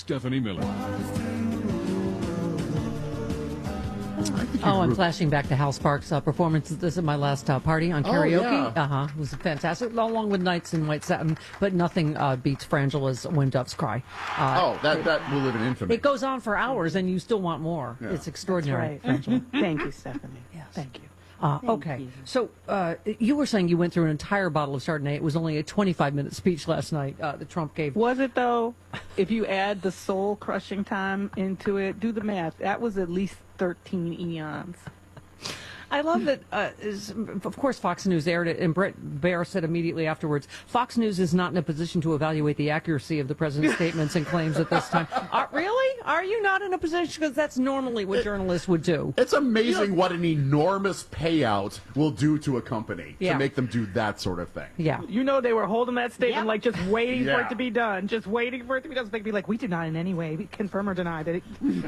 Stephanie Miller. Oh, I'm flashing back to Hal Sparks' performance. This is my last party on karaoke. Yeah. It was fantastic, along with Nights in White Satin, but nothing beats Frangela's When Doves Cry. That will live in infamy. It goes on for hours, and you still want more. Yeah. It's extraordinary. That's right. Frangela. Thank you, Stephanie. Yes. Thank you. Okay, so you were saying you went through an entire bottle of Chardonnay. It was only a 25-minute speech last night that Trump gave. Was it, though? If you add the soul-crushing time into it, do the math. That was at least 13 eons. I love that, of course, Fox News aired it, and Brett Baer said immediately afterwards, Fox News is not in a position to evaluate the accuracy of the president's statements and claims at this time. Really? Are you not in a position? Because that's normally what journalists would do. It's amazing what an enormous payout will do to a company to make them do that sort of thing. Yeah. You know they were holding that statement like just waiting for Yeah. it to be done. Just waiting for it to be done. So they'd be like, we did not in any way confirm or deny that it...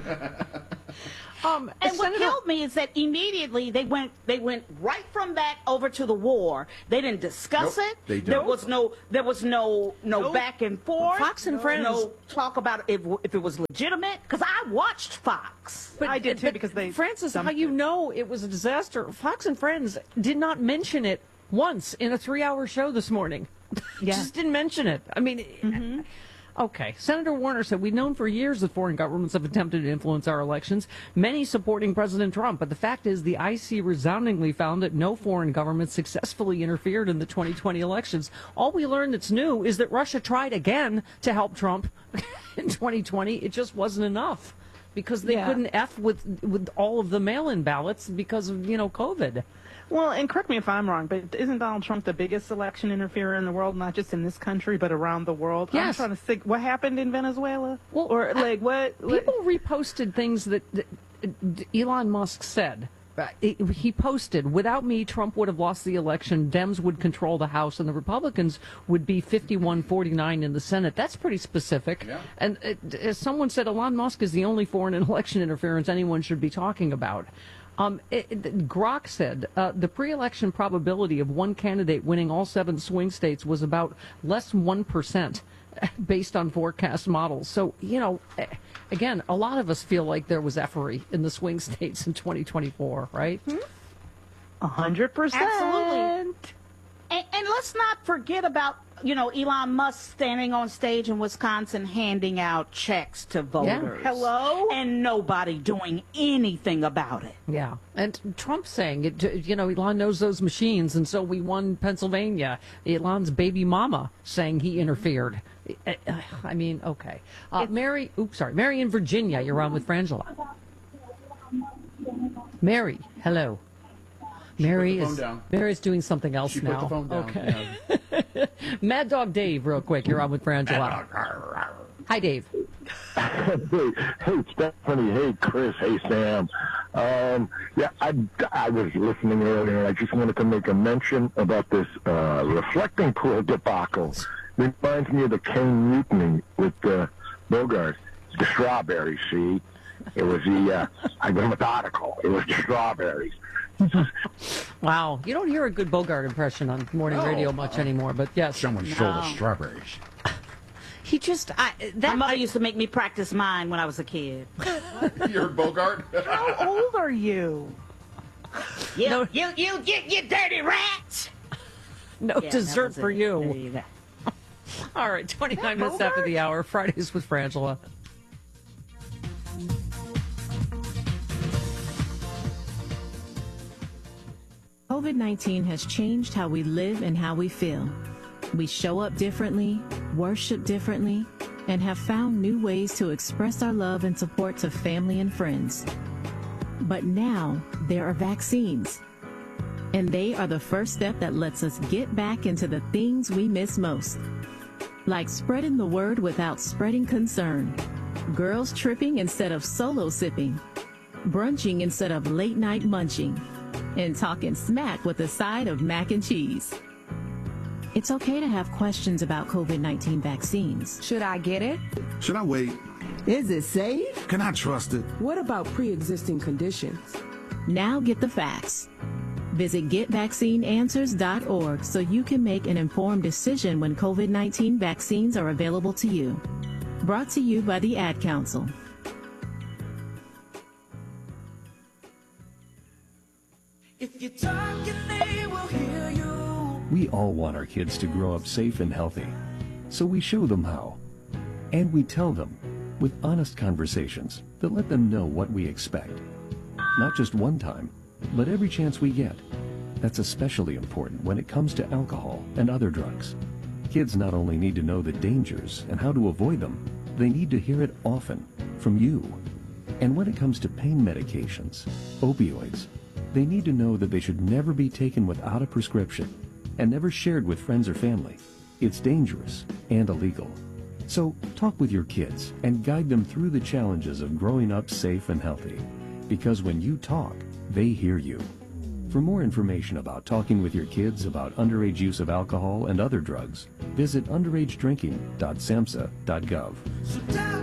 And what killed me is that immediately they went right from that over to the war. They didn't discuss Nope, it. they There don't. was no back and forth. Fox and Friends. No talk about if it was legitimate. Because I watched Fox. I did too, because they... Francis, how you know it was a disaster? Fox and Friends did not mention it once in a 3-hour show this morning. Yeah. Just didn't mention it. I mean, okay. Senator Warner said, we've known for years that foreign governments have attempted to influence our elections, many supporting President Trump. But the fact is, the IC resoundingly found that no foreign government successfully interfered in the 2020 elections. All we learned that's new is that Russia tried again to help Trump in 2020. It just wasn't enough because they couldn't F with all of the mail-in ballots because of, COVID. Well, and correct me if I'm wrong, but isn't Donald Trump the biggest election interferer in the world, not just in this country, but around the world? Yes. I'm trying to think, what happened in Venezuela? Well, or like what? People reposted things that Elon Musk said. He posted, without me, Trump would have lost the election, Dems would control the House, and the Republicans would be 51-49 in the Senate. That's pretty specific. Yeah. And as someone said, Elon Musk is the only foreign election interference anyone should be talking about. Grok said the pre-election probability of one candidate winning all 7 swing states was about less than 1% based on forecast models. So, again, a lot of us feel like there was effery in the swing states in 2024, right? 100%. Absolutely. And let's not forget about, Elon Musk standing on stage in Wisconsin handing out checks to voters. Hello? And nobody doing anything about it. Yeah. And Trump saying, Elon knows those machines, and so we won Pennsylvania. Elon's baby mama saying he interfered. I mean, okay. Mary in Virginia, you're on with Frangela. Mary, hello. Mary's doing something else She now. put the phone down. Okay. Mad Dog Dave, real quick. You're on with Frangela. Hi, Dave. Hey, Stephanie. Hey, Chris. Hey, Sam. I was listening earlier, and I just wanted to make a mention about this reflecting pool debacle. It reminds me of the Cane Mutiny with Bogart. The strawberries, see? It was I got methodical. It was the strawberries. Wow. You don't hear a good Bogart impression on morning radio much anymore, but yes. Someone stole the strawberries. He just... My mother used to make me practice mine when I was a kid. You're Bogart? How old are you? You dirty rats! No Yeah, dessert that was for it. you. There you go. All right, 29 minutes after the hour, Fridays with Frangela. COVID-19 has changed how we live and how we feel. We show up differently, worship differently, and have found new ways to express our love and support to family and friends. But now there are vaccines, and they are the first step that lets us get back into the things we miss most. Like spreading the word without spreading concern, girls tripping instead of solo sipping, brunching instead of late night munching, and talking smack with a side of mac and cheese. It's okay to have questions about COVID-19 vaccines. Should I get it? Should I wait? Is it safe? Can I trust it? What about pre-existing conditions? Now get the facts. Visit GetVaccineAnswers.org so you can make an informed decision when COVID-19 vaccines are available to you. Brought to you by the Ad Council. If you talk, they will hear you. We all want our kids to grow up safe and healthy, so we show them how. And we tell them with honest conversations that let them know what we expect. Not just one time, but every chance we get. That's especially important when it comes to alcohol and other drugs. Kids not only need to know the dangers and how to avoid them, they need to hear it often from you. And when it comes to pain medications, opioids, they need to know that they should never be taken without a prescription and never shared with friends or family. It's dangerous and illegal. So talk with your kids and guide them through the challenges of growing up safe and healthy. Because when you talk, they hear you. For more information about talking with your kids about underage use of alcohol and other drugs, visit underagedrinking.samhsa.gov. So